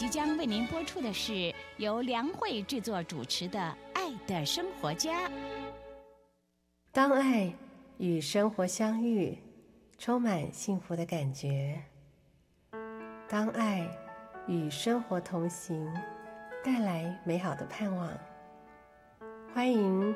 即将为您播出的是由梁慧制作主持的《爱的生活家》。 当爱与生活相遇，充满幸福的感觉；当爱与生活同行，带来美好的盼望。欢迎